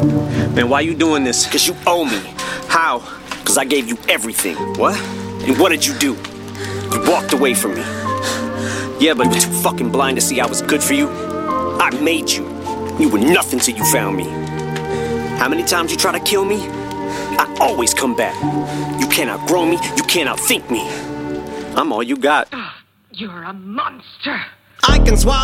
Man, why you doing this? Cause you owe me. How? Cause I gave you everything. What? And what did you do? You walked away from me. Yeah, but You were too fucking blind to see I was good for you. I made you. You were nothing till you found me. How many times you try to kill me? I always come back. You can't outgrow me. You can't outthink me. I'm all you got. You're a monster. I can swallow